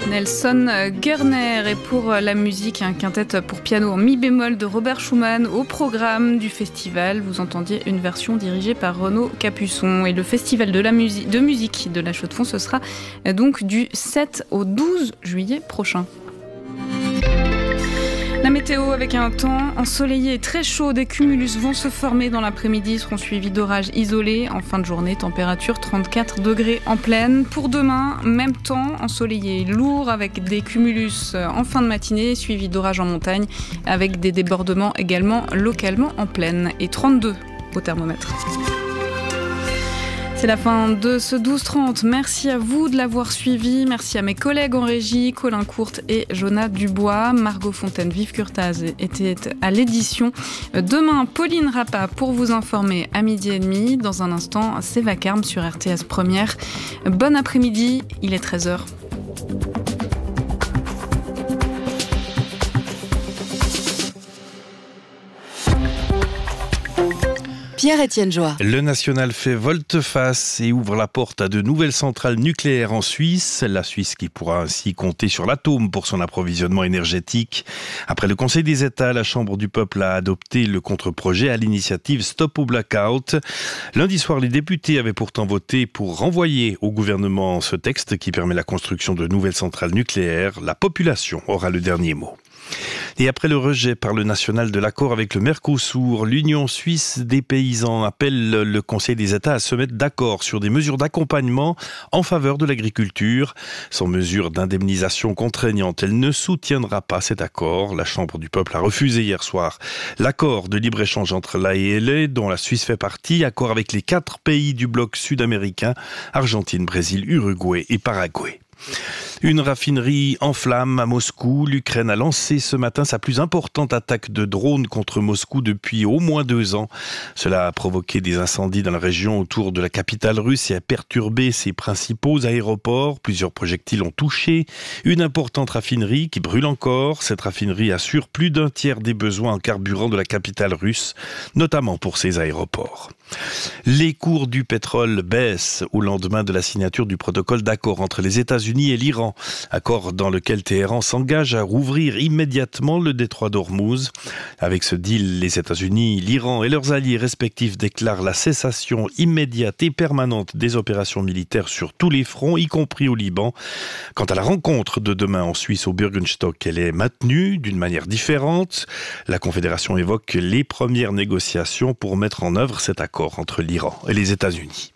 Nelson Gerner. Et pour la musique, un quintet pour piano en mi bémol de Robert Schumann au programme du festival. Vous entendiez une version dirigée par Renaud Capuçon. Et le festival de musique de la Chaux-de-Fonds, ce sera donc du 7 au 12 juillet prochain. La météo avec un temps ensoleillé et très chaud. Des cumulus vont se former dans l'après-midi, seront suivis d'orages isolés. En fin de journée, température 34 degrés en pleine. Pour demain, même temps ensoleillé, lourd avec des cumulus en fin de matinée, suivis d'orages en montagne avec des débordements également localement en pleine. Et 32 au thermomètre. C'est la fin de ce 12-30. Merci à vous de l'avoir suivi. Merci à mes collègues en régie, Colin Courte et Jonah Dubois. Margot Fontaine, Vive Curtaz était à l'édition. Demain, Pauline Rappa pour vous informer à 12h30. Dans un instant, c'est Vacarme sur RTS Première. Bon après-midi, il est 13h. Pierre-Étienne Joie. Le national fait volte-face et ouvre la porte à de nouvelles centrales nucléaires en Suisse. La Suisse qui pourra ainsi compter sur l'atome pour son approvisionnement énergétique. Après le Conseil des États, la Chambre du peuple a adopté le contre-projet à l'initiative Stop au Blackout. Lundi soir, les députés avaient pourtant voté pour renvoyer au gouvernement ce texte qui permet la construction de nouvelles centrales nucléaires. La population aura le dernier mot. Et après le rejet par le national de l'accord avec le Mercosur, l'Union suisse des paysans appelle le Conseil des États à se mettre d'accord sur des mesures d'accompagnement en faveur de l'agriculture. Sans mesure d'indemnisation contraignante, elle ne soutiendra pas cet accord. La Chambre du peuple a refusé hier soir l'accord de libre-échange entre l'A et l'E, dont la Suisse fait partie, accord avec les 4 pays du bloc sud-américain, Argentine, Brésil, Uruguay et Paraguay. Une raffinerie en flammes à Moscou. L'Ukraine a lancé ce matin sa plus importante attaque de drones contre Moscou depuis au moins 2 ans. Cela a provoqué des incendies dans la région autour de la capitale russe et a perturbé ses principaux aéroports. Plusieurs projectiles ont touché une importante raffinerie qui brûle encore. Cette raffinerie assure plus d'un tiers des besoins en carburant de la capitale russe, notamment pour ses aéroports. Les cours du pétrole baissent au lendemain de la signature du protocole d'accord entre les États-Unis et l'Iran. Accord dans lequel Téhéran s'engage à rouvrir immédiatement le détroit d'Ormuz. Avec ce deal, les États-Unis, l'Iran et leurs alliés respectifs déclarent la cessation immédiate et permanente des opérations militaires sur tous les fronts, y compris au Liban. Quant à la rencontre de demain en Suisse au Bürgenstock, elle est maintenue d'une manière différente. La Confédération évoque les premières négociations pour mettre en œuvre cet accord entre l'Iran et les États-Unis.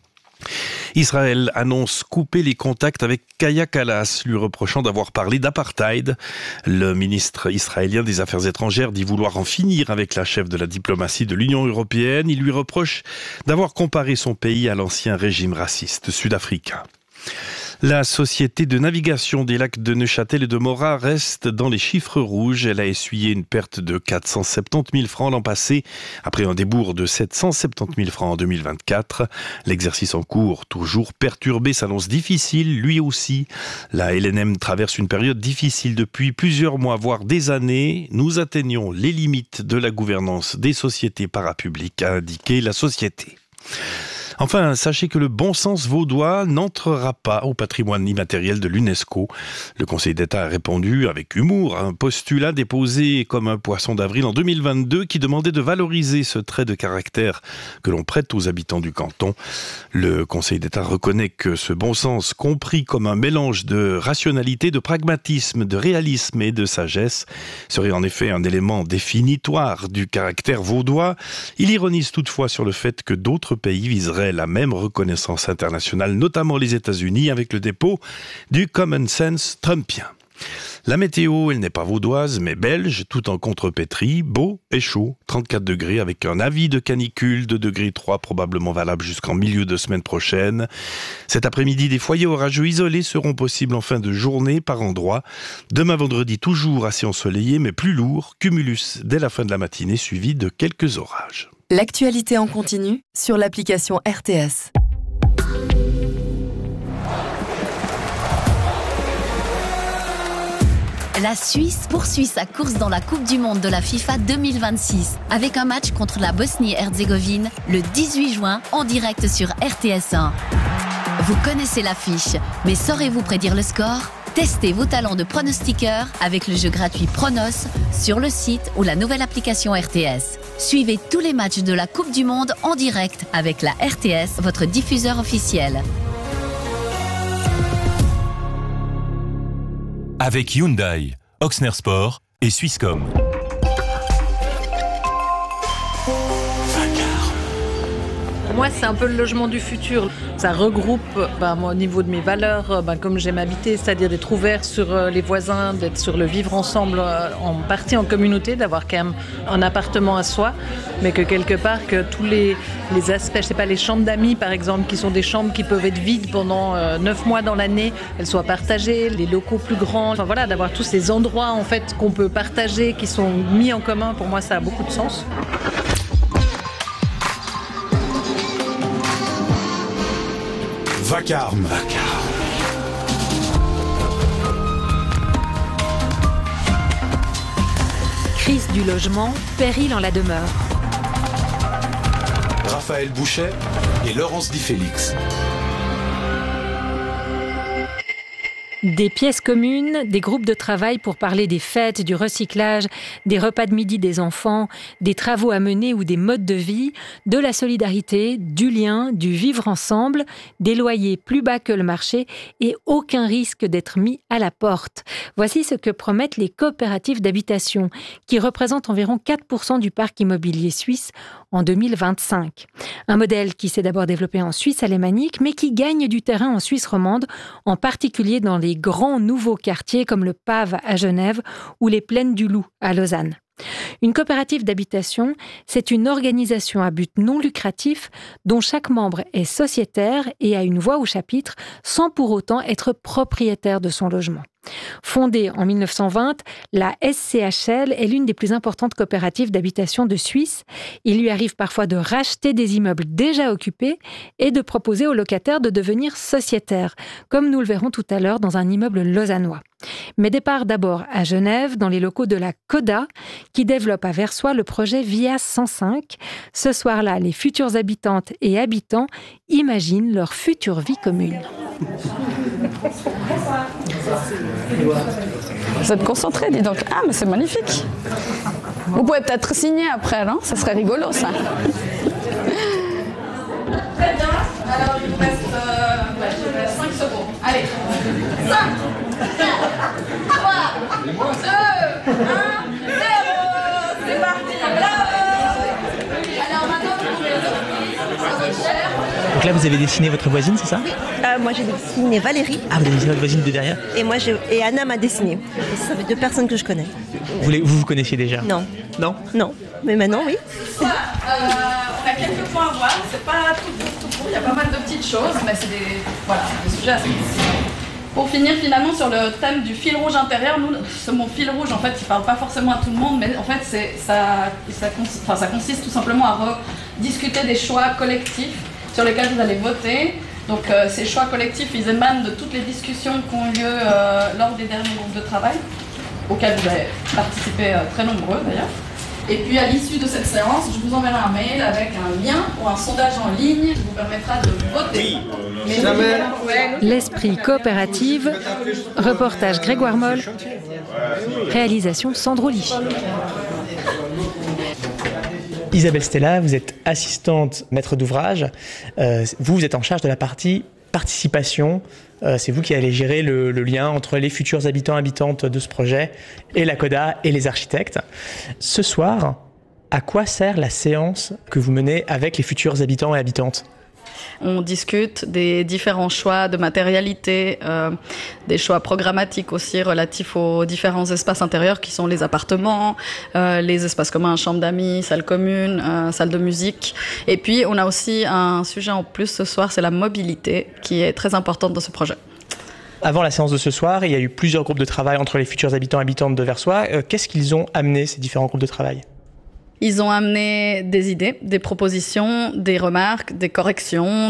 Israël annonce couper les contacts avec Kaja Kallas, lui reprochant d'avoir parlé d'apartheid. Le ministre israélien des Affaires étrangères dit vouloir en finir avec la chef de la diplomatie de l'Union européenne. Il lui reproche d'avoir comparé son pays à l'ancien régime raciste sud-africain. La société de navigation des lacs de Neuchâtel et de Morat reste dans les chiffres rouges. Elle a essuyé une perte de 470 000 francs l'an passé, après un débours de 770 000 francs en 2024. L'exercice en cours, toujours perturbé, s'annonce difficile, lui aussi. La LNM traverse une période difficile depuis plusieurs mois, voire des années. Nous atteignons les limites de la gouvernance des sociétés parapubliques, a indiqué la société. Enfin, sachez que le bon sens vaudois n'entrera pas au patrimoine immatériel de l'UNESCO. Le Conseil d'État a répondu avec humour à un postulat déposé comme un poisson d'avril en 2022 qui demandait de valoriser ce trait de caractère que l'on prête aux habitants du canton. Le Conseil d'État reconnaît que ce bon sens, compris comme un mélange de rationalité, de pragmatisme, de réalisme et de sagesse, serait en effet un élément définitoire du caractère vaudois. Il ironise toutefois sur le fait que d'autres pays viseraient la même reconnaissance internationale, notamment les États-Unis, avec le dépôt du common sense trumpien. La météo, elle n'est pas vaudoise, mais belge, tout en contrepétrie, beau et chaud, 34 degrés avec un avis de canicule, 2 degrés 3 probablement valable jusqu'en milieu de semaine prochaine. Cet après-midi, des foyers orageux isolés seront possibles en fin de journée par endroits. Demain vendredi, toujours assez ensoleillé, mais plus lourd, cumulus dès la fin de la matinée, suivi de quelques orages. L'actualité en continu sur l'application RTS. La Suisse poursuit sa course dans la Coupe du Monde de la FIFA 2026 avec un match contre la Bosnie-Herzégovine le 18 juin en direct sur RTS 1. Vous connaissez l'affiche, mais saurez-vous prédire le score ? Testez vos talents de pronostiqueur avec le jeu gratuit Pronos sur le site ou la nouvelle application RTS. Suivez tous les matchs de la Coupe du Monde en direct avec la RTS, votre diffuseur officiel. Avec Hyundai, Oxner Sport et Swisscom. Moi, c'est un peu le logement du futur. Ça regroupe, moi, au niveau de mes valeurs, comme j'aime habiter, c'est-à-dire d'être ouvert sur les voisins, d'être sur le vivre ensemble, en partie en communauté, d'avoir quand même un appartement à soi, mais que quelque part, que tous les aspects, je sais pas, les chambres d'amis, par exemple, qui sont des chambres qui peuvent être vides pendant 9 mois dans l'année, elles soient partagées, les locaux plus grands, enfin voilà, d'avoir tous ces endroits, en fait, qu'on peut partager, qui sont mis en commun, pour moi, ça a beaucoup de sens. Vacarme. Crise du logement, péril en la demeure. Raphaël Bouchet et Laurence Di Félix. Des pièces communes, des groupes de travail pour parler des fêtes, du recyclage, des repas de midi des enfants, des travaux à mener ou des modes de vie, de la solidarité, du lien, du vivre ensemble, des loyers plus bas que le marché et aucun risque d'être mis à la porte. Voici ce que promettent les coopératives d'habitation, qui représentent environ 4% du parc immobilier suisse en 2025. Un modèle qui s'est d'abord développé en Suisse alémanique, mais qui gagne du terrain en Suisse romande, en particulier dans les grands nouveaux quartiers comme le Pave à Genève ou les Plaines du Loup à Lausanne. Une coopérative d'habitation, c'est une organisation à but non lucratif dont chaque membre est sociétaire et a une voix au chapitre sans pour autant être propriétaire de son logement. Fondée en 1920, la SCHL est l'une des plus importantes coopératives d'habitation de Suisse. Il lui arrive parfois de racheter des immeubles déjà occupés et de proposer aux locataires de devenir sociétaires, comme nous le verrons tout à l'heure dans un immeuble lausannois. Mais départ d'abord à Genève, dans les locaux de la CODA, qui développe à Versoix le projet Via 105. Ce soir-là, les futures habitantes et habitants imaginent leur future vie commune. Vous êtes concentrés, dis donc. Ah, mais c'est magnifique. Vous pouvez peut-être signer après, non? Ça serait rigolo, ça. Très bien. Alors, il vous reste 5 secondes. Allez. 5, 4, 3, 2, 1, 0. C'est parti. Alors, maintenant, vous pouvez donc là, vous avez dessiné votre voisine, c'est ça? Moi, j'ai dessiné Valérie. Ah, vous avez dessiné votre voisine de derrière? Et Anna m'a dessiné. Ça fait 2 personnes que je connais. Vous connaissiez déjà? Non. Non? Non. Mais maintenant, oui. On a quelques points à voir. C'est pas tout court. Il y a pas mal de petites choses, mais c'est des sujets assez difficiles. Pour finir finalement sur le thème du fil rouge intérieur, nous, ce mot fil rouge, en fait, il parle pas forcément à tout le monde, mais en fait, ça consiste tout simplement à rediscuter des choix collectifs sur lesquels vous allez voter. Donc ces choix collectifs, ils émanent de toutes les discussions qui ont eu lieu lors des derniers groupes de travail, auxquels vous avez participé très nombreux d'ailleurs. Et puis à l'issue de cette séance, je vous enverrai un mail avec un lien pour un sondage en ligne qui vous permettra de voter. L'esprit coopérative, reportage Grégoire Moll, réalisation Sandro Lichy. Isabelle Stella, vous êtes assistante maître d'ouvrage. Vous êtes en charge de la partie participation. C'est vous qui allez gérer le lien entre les futurs habitants-habitantes de ce projet et la CODA et les architectes. Ce soir, à quoi sert la séance que vous menez avec les futurs habitants et habitantes ? On discute des différents choix de matérialité, des choix programmatiques aussi relatifs aux différents espaces intérieurs qui sont les appartements, les espaces communs, chambre d'amis, salle commune, salle de musique. Et puis on a aussi un sujet en plus ce soir, c'est la mobilité qui est très importante dans ce projet. Avant la séance de ce soir, il y a eu plusieurs groupes de travail entre les futurs habitants et habitantes de Versoix. Qu'est-ce qu'ils ont amené, ces différents groupes de travail ? Ils ont amené des idées, des propositions, des remarques, des corrections,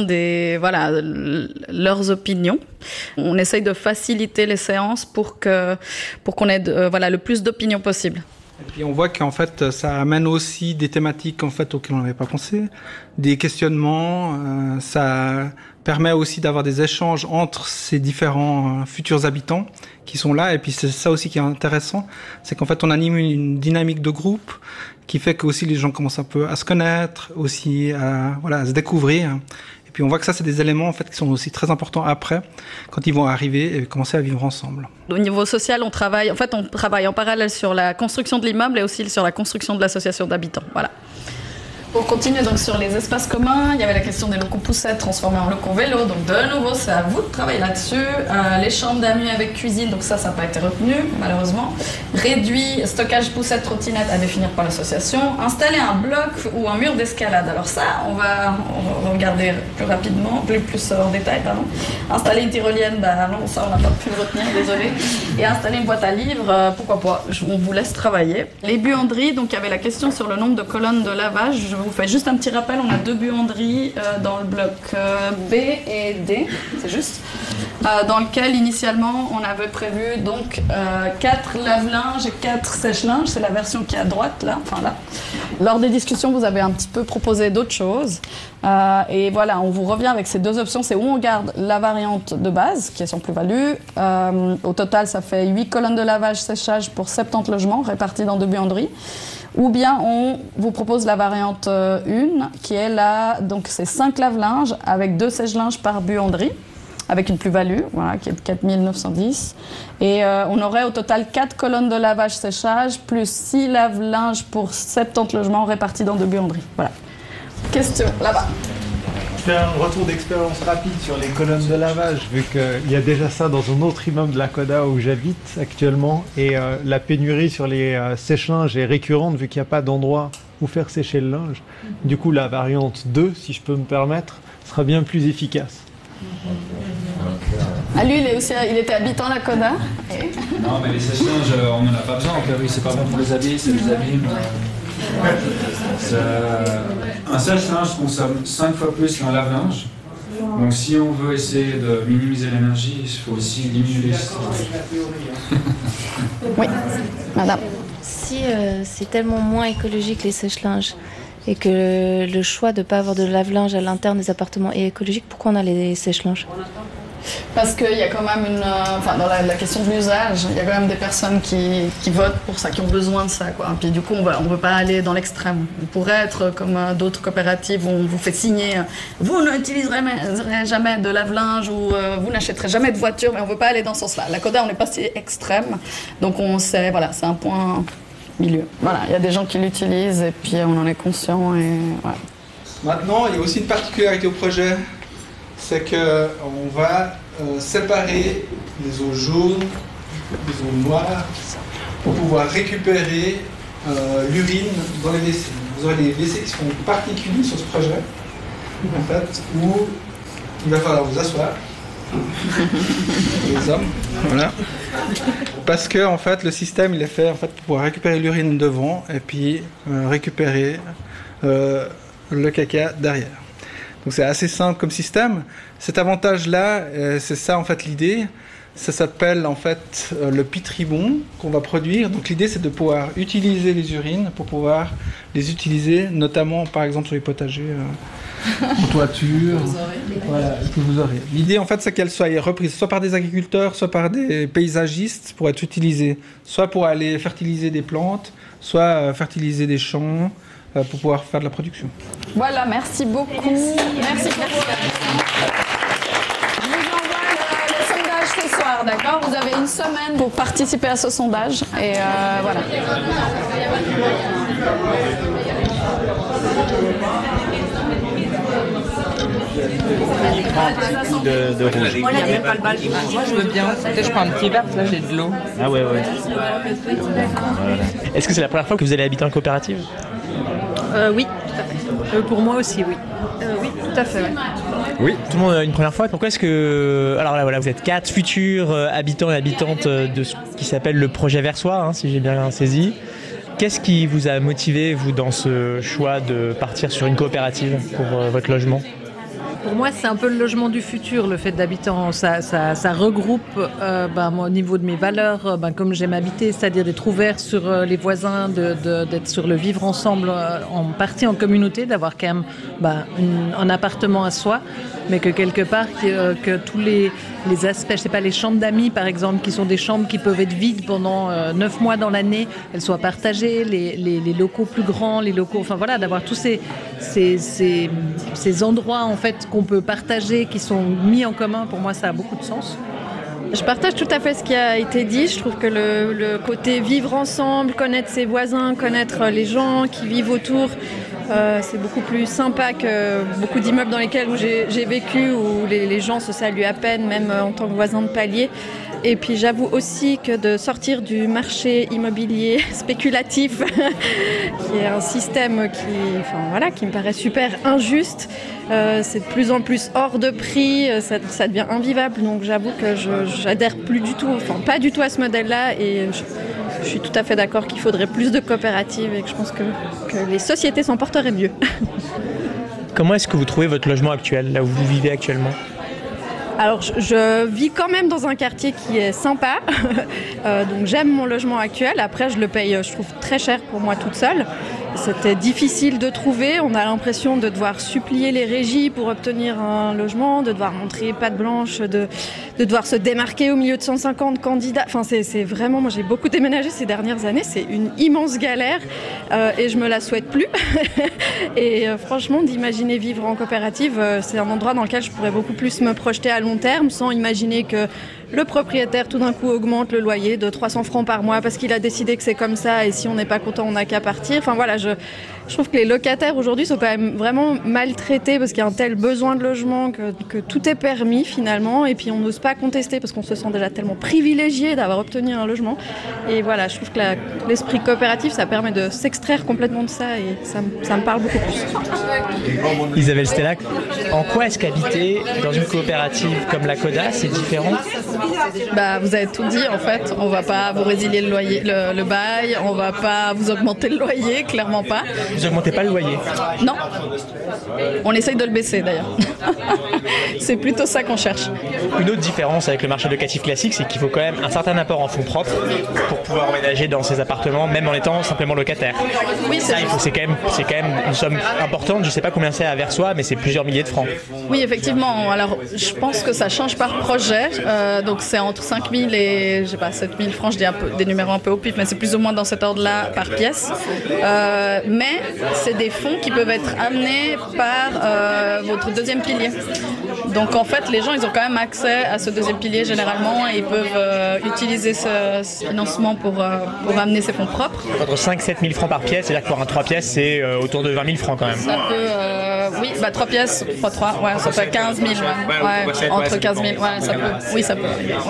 leurs opinions. On essaye de faciliter les séances pour qu'on ait le plus d'opinions possible. Et puis on voit qu'en fait, ça amène aussi des thématiques en fait auxquelles on n'avait pas pensé, des questionnements. Ça permet aussi d'avoir des échanges entre ces différents futurs habitants qui sont là. Et puis c'est ça aussi qui est intéressant, c'est qu'en fait on anime une dynamique de groupe qui fait que aussi les gens commencent un peu à se connaître, aussi à se découvrir. Et puis on voit que ça, c'est des éléments en fait qui sont aussi très importants après, quand ils vont arriver et commencer à vivre ensemble. Au niveau social, on travaille en parallèle sur la construction de l'immeuble et aussi sur la construction de l'association d'habitants. Voilà. Pour continuer donc sur les espaces communs, il y avait la question des locaux poussettes transformés en locaux vélo. Donc de nouveau, c'est à vous de travailler là-dessus. Les chambres d'amis avec cuisine, donc ça n'a pas été retenu malheureusement. Réduit, stockage poussettes trottinettes à définir par l'association. Installer un bloc ou un mur d'escalade. Alors ça, on va regarder plus rapidement, plus en détail, pardon. Installer une tyrolienne, non, ça on n'a pas pu le retenir, désolé. Et installer une boîte à livres, pourquoi pas, on vous laisse travailler. Les buanderies, donc il y avait la question sur le nombre de colonnes de lavage. Je vous fais juste un petit rappel, on a 2 buanderies dans le bloc B et D, c'est juste, dans lequel initialement on avait prévu donc 4 lave-linges et 4 sèche-linges, c'est la version qui est à droite là, enfin là. Lors des discussions, vous avez un petit peu proposé d'autres choses. Et voilà, on vous revient avec ces 2 options, c'est où on garde la variante de base, qui est sans plus-value. Au total, ça fait 8 colonnes de lavage-séchage pour 70 logements répartis dans 2 buanderies. Ou bien on vous propose la variante 1, qui est là, donc c'est 5 lave-linges avec 2 sèche-linges par buanderie, avec une plus-value, voilà, qui est de 4 910. Et on aurait au total 4 colonnes de lavage-séchage, plus 6 lave-linges pour 70 logements répartis dans 2 buanderies. Voilà. Question, là-bas. Je fais un retour d'expérience rapide sur les colonnes de lavage, vu qu'il y a déjà ça dans un autre immeuble de la Coda où j'habite actuellement. Et la pénurie sur les sèche-linges est récurrente, vu qu'il n'y a pas d'endroit où faire sécher le linge. Du coup, la variante 2, si je peux me permettre, sera bien plus efficace. Ah, lui, il était habitant la Coda. Non, mais les sèche-linges, on n'en a pas besoin. En Pérou, c'est pas bon pour les habits, c'est les abîmes. Un sèche-linge consomme 5 fois plus qu'un lave-linge. Donc si on veut essayer de minimiser l'énergie, il faut aussi diminuer les... Oui, madame. Si c'est tellement moins écologique les sèche-linges et que le choix de ne pas avoir de lave-linge à l'interne des appartements est écologique, pourquoi on a les sèche-linges ? Parce qu'il y a quand même dans la question de l'usage, il y a quand même des personnes qui votent pour ça, qui ont besoin de ça, quoi. Puis du coup, on ne veut pas aller dans l'extrême. On pourrait être comme d'autres coopératives où on vous fait signer « Vous n'utiliserez jamais de lave-linge » ou « Vous n'achèterez jamais de voiture », mais on ne veut pas aller dans ce sens-là. La Coda, on n'est pas si extrême, donc c'est un point milieu. Voilà, il y a des gens qui l'utilisent et puis on en est conscient. Et voilà. Maintenant, il y a aussi une particularité au projet, c'est qu'on va séparer les eaux jaunes, les eaux noires, pour pouvoir récupérer l'urine dans les WC. Vous aurez des WC qui seront particuliers sur ce projet, en fait, où il va falloir vous asseoir, les hommes, voilà. Parce que en fait, le système il est fait pour pouvoir récupérer l'urine devant et puis récupérer le caca derrière. Donc c'est assez simple comme système. Cet avantage-là, c'est ça en fait l'idée. Ça s'appelle en fait le pitribon qu'on va produire. Donc l'idée c'est de pouvoir utiliser les urines pour pouvoir les utiliser, notamment par exemple sur les potagers en toiture. Voilà, que vous aurez. L'idée en fait c'est qu'elle soit reprise soit par des agriculteurs, soit par des paysagistes pour être utilisée, soit pour aller fertiliser des plantes, soit fertiliser des champs. Pour pouvoir faire de la production. Voilà, merci beaucoup. Merci. Je vous envoie le sondage ce soir, d'accord ? Vous avez une semaine pour participer à ce sondage. Et voilà. De rouge. Moi, il n'y a même pas le bal. Moi, je veux bien. Peut-être je prends un petit verre, là, j'ai de l'eau. Ah ouais. Voilà. Est-ce que c'est la première fois que vous allez habiter en coopérative ? Oui, tout à fait. Pour moi aussi, oui. Oui, tout à fait. Ouais. Oui, tout le monde une première fois. Pourquoi est-ce que... Alors là, voilà, vous êtes 4 futurs habitants et habitantes de ce qui s'appelle le projet Versoix, si j'ai bien saisi. Qu'est-ce qui vous a motivé, vous, dans ce choix de partir sur une coopérative pour votre logement ? Pour moi, c'est un peu le logement du futur, le fait d'habiter. Ça regroupe, moi, au niveau de mes valeurs, comme j'aime habiter, c'est-à-dire d'être ouvert sur les voisins, d'être sur le vivre ensemble, en partie en communauté, d'avoir quand même un appartement à soi, mais que quelque part, que tous les aspects, je sais pas, les chambres d'amis, par exemple, qui sont des chambres qui peuvent être vides pendant 9 mois dans l'année, elles soient partagées, les locaux plus grands, les locaux, enfin voilà, d'avoir tous ces endroits en fait qu'on peut partager, qui sont mis en commun, pour moi ça a beaucoup de sens. Je partage tout à fait ce qui a été dit. Je trouve que le côté vivre ensemble, connaître ses voisins, connaître les gens qui vivent autour, c'est beaucoup plus sympa que beaucoup d'immeubles dans lesquels j'ai vécu, où les gens se saluent à peine, même en tant que voisins de palier. Et puis j'avoue aussi que de sortir du marché immobilier spéculatif, qui est un système qui me paraît super injuste, c'est de plus en plus hors de prix, ça devient invivable. Donc j'avoue que j'adhère pas du tout à ce modèle-là, et je suis tout à fait d'accord qu'il faudrait plus de coopératives et que je pense que les sociétés s'en porteraient mieux. Comment est-ce que vous trouvez votre logement actuel, là où vous vivez actuellement ? Alors, je vis quand même dans un quartier qui est sympa, donc j'aime mon logement actuel. Après, je le paye, je trouve, très cher pour moi toute seule. C'était difficile de trouver, on a l'impression de devoir supplier les régies pour obtenir un logement, de devoir montrer patte blanche, de devoir se démarquer au milieu de 150 candidats. Enfin, c'est vraiment, moi j'ai beaucoup déménagé ces dernières années, c'est une immense galère et je me la souhaite plus. Et franchement, d'imaginer vivre en coopérative, c'est un endroit dans lequel je pourrais beaucoup plus me projeter à long terme, sans imaginer que le propriétaire tout d'un coup augmente le loyer de 300 francs par mois parce qu'il a décidé que c'est comme ça, et si on n'est pas content, on n'a qu'à partir. Enfin voilà, je trouve que les locataires aujourd'hui sont quand même vraiment maltraités parce qu'il y a un tel besoin de logement que tout est permis finalement, et puis on n'ose pas contester parce qu'on se sent déjà tellement privilégié d'avoir obtenu un logement. Et voilà, je trouve que l'esprit coopératif, ça permet de s'extraire complètement de ça, et ça me parle beaucoup plus. Isabelle Stella, en quoi est-ce qu'habiter dans une coopérative comme la Coda, c'est différent ? Vous avez tout dit en fait. On va pas vous résilier le loyer, le bail, on va pas vous augmenter le loyer, clairement pas. Vous augmentez pas le loyer ? Non. On essaye de le baisser d'ailleurs. C'est plutôt ça qu'on cherche. Une autre différence avec le marché locatif classique, c'est qu'il faut quand même un certain apport en fonds propres pour pouvoir emménager dans ces appartements, même en étant simplement locataire. Oui, c'est quand même une somme importante. Je sais pas combien c'est à Versoix, mais c'est plusieurs milliers de francs. Oui, effectivement. Alors, je pense que ça change par projet. Donc c'est entre 5 000 et 7 000 francs, je dis des numéros un peu au pif, mais c'est plus ou moins dans cet ordre-là par pièce. Mais c'est des fonds qui peuvent être amenés par votre deuxième pilier. Donc en fait, les gens, ils ont quand même accès à ce deuxième pilier généralement, et ils peuvent utiliser ce financement pour amener ses fonds propres. Entre 5 000 et 7 000 francs par pièce, c'est-à-dire que pour un 3 pièces, c'est autour de 20 000 francs quand même. Ça peut, 3 pièces, x 3, ouais, ça fait 15 000, entre 15 000, ça peut, oui, ça peut, oui.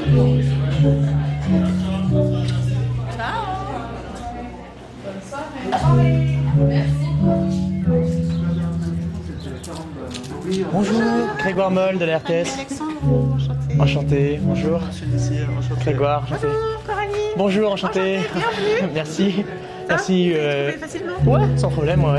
Bonjour, Grégoire Moll de la RTS. Enchanté, bonjour. Grégoire, enchanté. Bonjour, enchanté. Merci. Merci. Ouais, sans problème, ouais.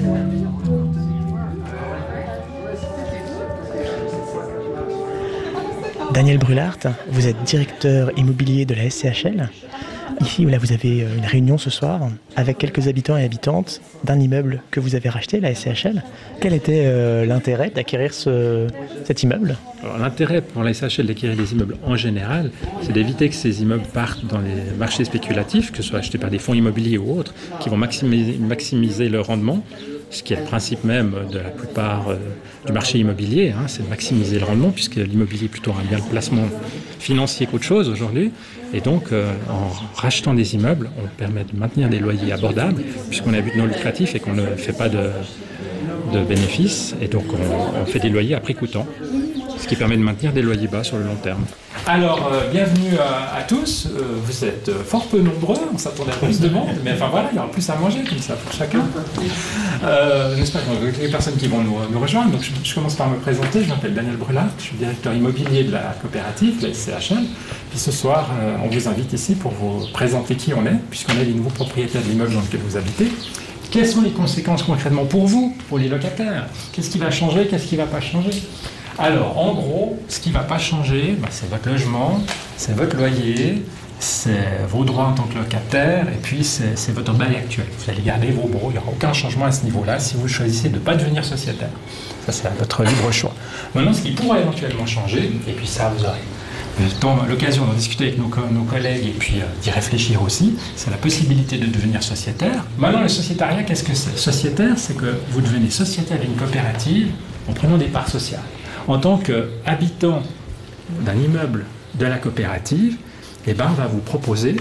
Daniel Brulart, vous êtes directeur immobilier de la SCHL. Ici, là, vous avez une réunion ce soir avec quelques habitants et habitantes d'un immeuble que vous avez racheté, la SCHL. Quel était l'intérêt d'acquérir cet immeuble ? Alors, l'intérêt pour la SCHL d'acquérir des immeubles en général, c'est d'éviter que ces immeubles partent dans les marchés spéculatifs, que ce soit achetés par des fonds immobiliers ou autres, qui vont maximiser leur rendement. Ce qui est le principe même de la plupart du marché immobilier, c'est de maximiser le rendement, puisque l'immobilier est plutôt un bien de placement financier qu'autre chose aujourd'hui. Et donc, en rachetant des immeubles, on permet de maintenir des loyers abordables, puisqu'on a un but non lucratif et qu'on ne fait pas de bénéfices. Et donc, on fait des loyers à prix coûtant, ce qui permet de maintenir des loyers bas sur le long terme. Alors, bienvenue à tous. Vous êtes fort peu nombreux, on s'attendait à plus de monde, mais enfin voilà, il y aura plus à manger comme ça pour chacun. N'est-ce pas, les personnes qui vont nous rejoindre. Donc, je commence par me présenter. Je m'appelle Daniel Brulart, je suis directeur immobilier de la coopérative, la SCHL. Puis ce soir, on vous invite ici pour vous présenter qui on est, puisqu'on est les nouveaux propriétaires de l'immeuble dans lequel vous habitez, Quelles sont les conséquences concrètement pour vous, pour les locataires? Qu'est-ce qui va changer, qu'est-ce qui ne va pas changer? Alors, en gros, ce qui ne va pas changer, c'est votre logement, c'est votre loyer, c'est vos droits en tant que locataire, et puis c'est votre bail actuel. Vous allez garder vos baux, il n'y aura aucun changement à ce niveau-là si vous choisissez de ne pas devenir sociétaire. Ça, c'est votre libre choix. Maintenant, ce qui pourrait éventuellement changer, et puis ça, vous aurez l'occasion d'en discuter avec nos collègues et puis d'y réfléchir aussi, c'est la possibilité de devenir sociétaire. Maintenant, le sociétariat, qu'est-ce que c'est? Sociétaire, c'est que vous devenez sociétaire d'une coopérative en prenant des parts sociales. En tant qu'habitant d'un immeuble de la coopérative, on va vous proposer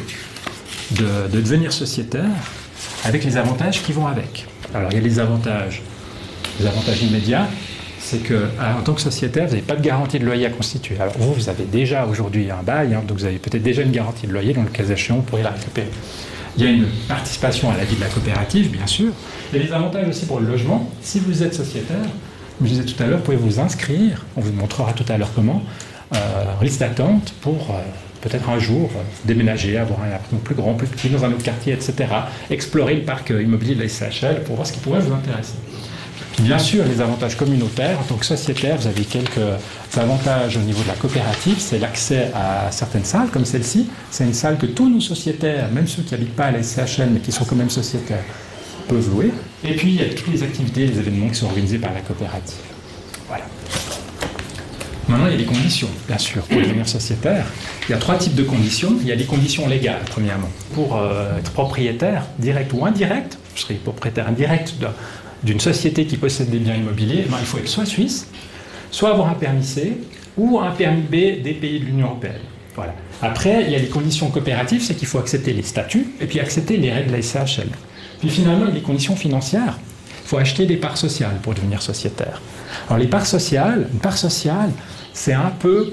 de devenir sociétaire avec les avantages qui vont avec. Alors, il y a les avantages immédiats. C'est qu'en tant que sociétaire, vous n'avez pas de garantie de loyer à constituer. Alors vous avez déjà aujourd'hui un bail, donc vous avez peut-être déjà une garantie de loyer, donc le cas échéant, vous pourrez la récupérer. Il y a une participation à la vie de la coopérative, bien sûr. Il y a des avantages aussi pour le logement. Si vous êtes sociétaire, comme je disais tout à l'heure, vous pouvez vous inscrire, on vous montrera tout à l'heure comment, en liste d'attente pour peut-être un jour déménager, avoir un appartement plus grand, plus petit, dans un autre quartier, etc. Explorer le parc immobilier de la SCHL pour voir ce qui pourrait vous intéresser. Bien sûr, les avantages communautaires, en tant que sociétaire, vous avez quelques avantages au niveau de la coopérative, c'est l'accès à certaines salles, comme celle-ci. C'est une salle que tous nos sociétaires, même ceux qui n'habitent pas à la SCHL, mais qui sont quand même sociétaires, peuvent louer. Et puis, il y a toutes les activités, les événements qui sont organisés par la coopérative. Voilà. Maintenant, il y a des conditions, bien sûr, pour devenir sociétaire. Il y a 3 types de conditions. Il y a des conditions légales, premièrement. Pour être propriétaire, direct ou indirect, je serai propriétaire indirect d'une société qui possède des biens immobiliers, il faut être soit suisse, soit avoir un permis C ou un permis B des pays de l'Union européenne. Voilà. Après, il y a les conditions coopératives, c'est qu'il faut accepter les statuts et puis accepter les règles de la SCHL. Puis finalement, il y a les conditions financières. Il faut acheter des parts sociales pour devenir sociétaire. Alors les parts sociales, une part sociale, c'est un peu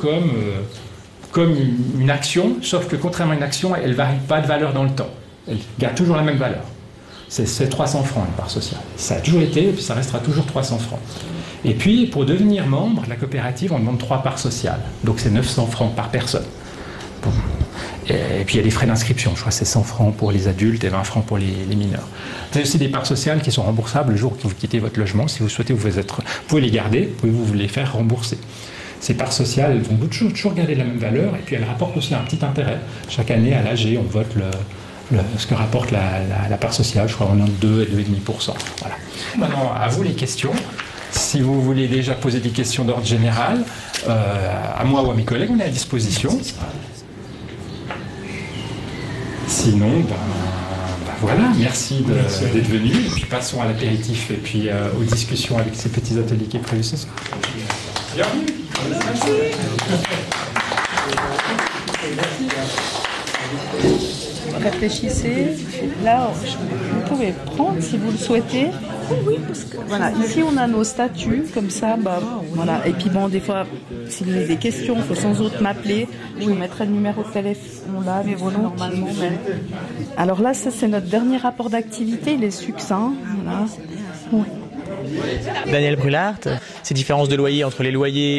comme une action, sauf que contrairement à une action, elle ne varie pas de valeur dans le temps. Elle garde toujours la même valeur. C'est 300 francs une part sociale. Ça a toujours été, et puis ça restera toujours 300 francs. Et puis, pour devenir membre de la coopérative, on demande 3 parts sociales. Donc c'est 900 francs par personne. Bon. Et puis il y a des frais d'inscription. Je crois que c'est 100 francs pour les adultes et 20 francs pour les mineurs. Vous avez aussi des parts sociales qui sont remboursables le jour que vous quittez votre logement. Si vous souhaitez, vous pouvez les garder, vous pouvez les faire rembourser. Ces parts sociales, elles vont toujours garder la même valeur, et puis elles rapportent aussi un petit intérêt. Chaque année, à l'AG, on vote ce que rapporte la part sociale, je crois qu'on est entre 2 et 2,5%. Voilà. Maintenant, à vous les questions. Si vous voulez déjà poser des questions d'ordre général, à moi ou à mes collègues, on est à disposition. Sinon, voilà, merci d'être venu. Et puis passons à l'apéritif et puis aux discussions avec ces petits ateliers qui est prévu ce soir. Bienvenue. Réfléchissez. Là, vous pouvez prendre si vous le souhaitez. Oui, parce que voilà, ici on a nos statuts comme ça. Voilà. Et puis bon, des fois, si vous avez des questions, il faut sans doute m'appeler. Je vous mettrai le numéro de téléphone là, mais normalement. Alors là, ça c'est notre dernier rapport d'activité. Il est succinct. Voilà. Oui. Daniel Brulart, ces différences de loyer entre les loyers